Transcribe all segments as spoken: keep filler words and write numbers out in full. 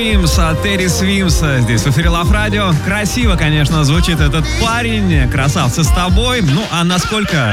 Dreams от Терри Свимса. Здесь в эфире Love Radio. Красиво, конечно, звучит этот парень. Красавцы с тобой. Ну, а насколько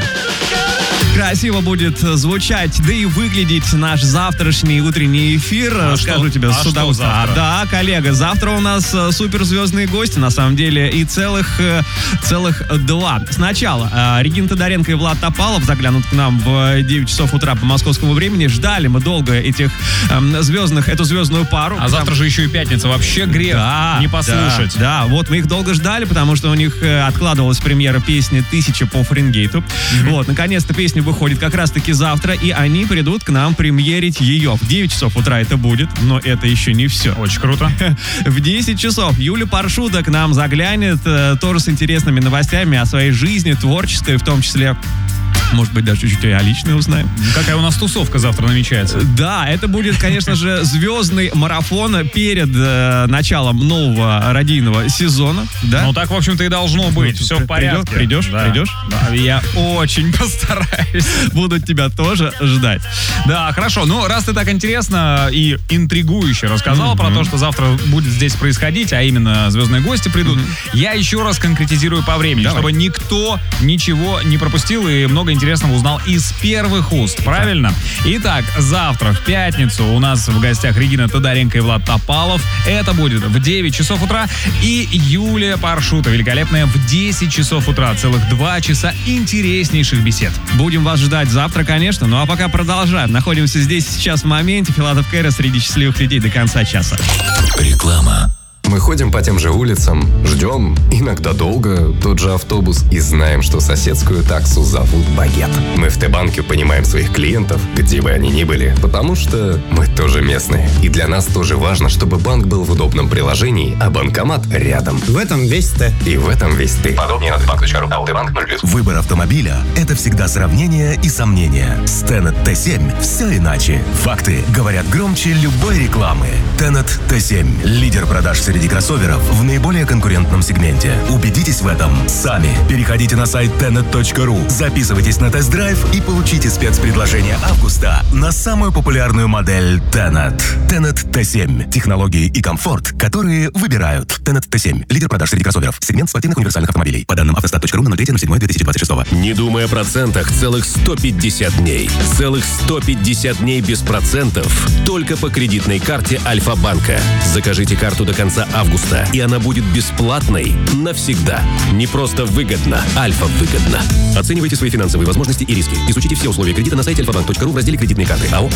красиво будет звучать, да и выглядеть наш завтрашний утренний эфир, а скажу что, тебе а с удовольствием. А, да, коллега, завтра у нас суперзвездные гости, на самом деле, и целых, целых два. Сначала Регина Тодоренко и Влад Топалов заглянут к нам в девять часов утра по московскому времени. Ждали мы долго этих эм, звездных, эту звездную пару. А завтра же еще и пятница. Вообще грех да, не послушать. Да, да, вот мы их долго ждали, потому что у них откладывалась премьера песни «Тысяча» по Фаренгейту. Mm-hmm. Вот, наконец-то песня выходит как раз-таки завтра, и они придут к нам премьерить ее. В девять часов утра это будет, но это еще не все. Очень круто. В десять часов Юля Паршута к нам заглянет, э, тоже с интересными новостями о своей жизни, творческой, в том числе. Может быть, даже чуть-чуть о личной узнаем. Какая у нас тусовка завтра намечается? Да, это будет, конечно же, звездный марафон перед э, началом нового радийного сезона. Да? Ну, так, в общем-то, и должно быть. Ну, все в порядке. Придешь? Да. Придешь? Да, я очень постараюсь. Буду тебя тоже ждать. Да, хорошо. Ну, раз ты так интересно и интригующе рассказал mm-hmm. про то, что завтра будет здесь происходить, а именно звездные гости придут, mm-hmm. я еще раз конкретизирую по времени, Давай. чтобы никто ничего не пропустил и много интересного узнал из первых уст. Правильно? Итак, завтра в пятницу у нас в гостях Регина Тодоренко и Влад Топалов. Это будет в девять часов утра. И Юлия Паршута, великолепная, в десять часов утра. Целых два часа интереснейших бесед. Будем вас ждать завтра, конечно. Ну а пока продолжаем. Находимся здесь сейчас в моменте. Филатов Кэрри среди счастливых людей до конца часа. Реклама. Мы ходим по тем же улицам, ждем, иногда долго, тот же автобус и знаем, что соседскую таксу зовут Багет. Мы в Т-банке понимаем своих клиентов, где бы они ни были, потому что мы тоже местные. И для нас тоже важно, чтобы банк был в удобном приложении, а банкомат рядом. В этом весь Т. И в этом весь ты. Подробнее на т банк точка ру. А Т-банк ноль плюс. Выбор автомобиля – это всегда сравнение и сомнения. С Тенет Т семь все иначе. Факты говорят громче любой рекламы. Тенет Т семь – лидер продаж среди кроссоверов в наиболее конкурентном сегменте. Убедитесь в этом сами. Переходите на сайт тенет точка ру, записывайтесь на тест-драйв и получите спецпредложение августа на самую популярную модель Тенет. Тенет Т семь. Технологии и комфорт, которые выбирают. Тенет Т семь. Лидер продаж среди кроссоверов. Сегмент спортивных универсальных автомобилей. По данным автостат точка ру на ноль три ноль седьмой две тысячи двадцать шестого. Не думай о процентах целых сто пятьдесят дней. Целых сто пятьдесят дней без процентов. Только по кредитной карте Альфа-банка. Закажите карту до конца августа, и она будет бесплатной навсегда. Не просто выгодно, Альфа выгодно. Оценивайте свои финансовые возможности и риски. Изучите все условия кредита на сайте альфа банк точка ру в разделе «Кредитные карты». АО